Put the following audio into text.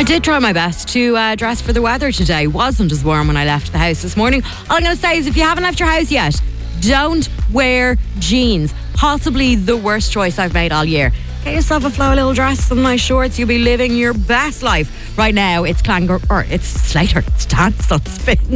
I did try my best to dress for the weather today. Wasn't as warm when I left the house this morning. All I'm going to say is if you haven't left your house yet, don't wear jeans. Possibly the worst choice I've made all year. Get yourself a flowy little dress, some nice shorts. You'll be living your best life. Right now, it's Slater. It's Dance on Spin.